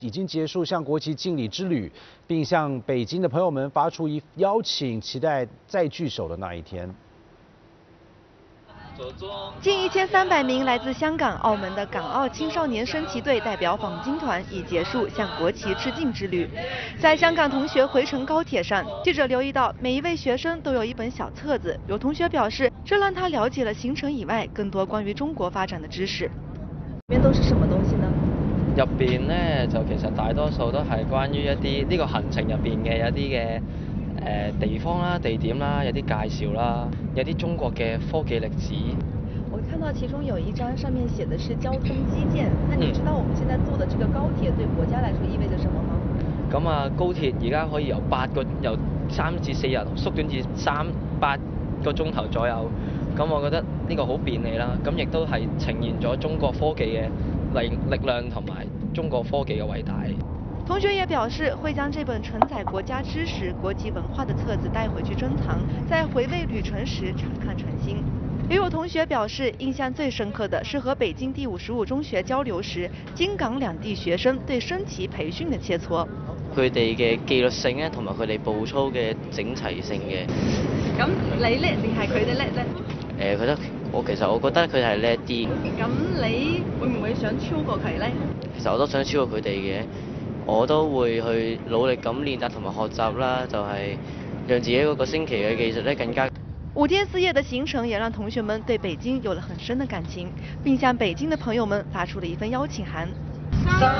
已经结束向国旗敬礼之旅，并向北京的朋友们发出邀请，期待再聚首的那一天。 近1300名来自香港、澳门的港澳青少年升旗队代表访京团已结束向国旗致敬之旅。在香港同学回程高铁上，记者留意到每一位学生都有一本小册子。有同学表示，这让他了解了行程以外更多關於中國發展的知識。裡面都是什麼東西呢？ 入邊咧就其實大多數都係關於一啲呢個行程入邊嘅一啲嘅地方啦、地點啦，有啲介紹啦，有啲中國嘅科技歷史。 我看到其中有一張上面寫的是交通基建，那你知道我們現在坐的這個高鐵對國家來說意味着什麼嗎？ 咁啊，高鐵而家可以由3至4日縮短至8個鐘頭左右。咁我覺得呢個好便利啦，咁亦都係呈現咗中國科技嘅力量同埋中國科技嘅偉大。 同學也表示會將這本承載國家知識、國際文化的冊子帶回去珍藏，在回味旅程時常看傳新。也有同學表示，印象最深刻的是和北京第55中學交流時，京港兩地學生對升旗培訓的切磋。 佢哋嘅紀律性咧，同埋佢哋步操嘅整齊性嘅。 咁你叻定係佢哋叻咧？ 其實我覺得佢哋係叻啲。 咁你會唔會想超過佢咧？ 其實我都想超過佢哋嘅，我都會去努力咁練習同埋學習啦，就係讓自己嗰個升旗嘅技術咧更加。 5天4夜的行程也讓同學們對北京有了很深的感情，並向北京的朋友們發出了一份邀請函。